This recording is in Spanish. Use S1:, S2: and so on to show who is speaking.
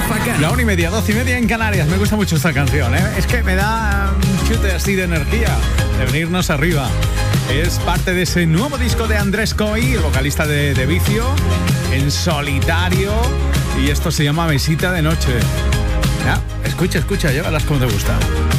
S1: La 1:30, 12:30 en Canarias. Me gusta mucho esta canción, ¿eh? Es que me da un chute así de energía, de venirnos arriba. Es parte de ese nuevo disco de Andrés Coy, el vocalista de Vicio, en solitario. Y esto se llama Mesita de Noche. Ya, escucha, ya verás cómo te gusta.